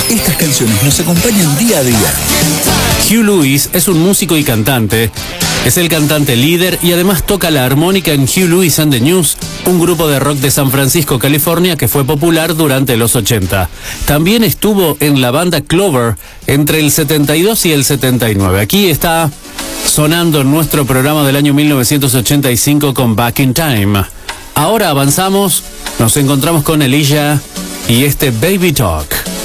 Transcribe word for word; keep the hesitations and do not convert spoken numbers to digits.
Estas canciones nos acompañan día a día. Hugh Lewis es un músico y cantante. Es el cantante líder y además toca la armónica en Hugh Lewis and the News, un grupo de rock de San Francisco, California, que fue popular durante los ochenta. También estuvo en la banda Clover entre el setenta y dos y el setenta y nueve. Aquí está sonando en nuestro programa del año mil novecientos ochenta y cinco con Back in Time. Ahora avanzamos, nos encontramos con Elijah y este Baby Talk.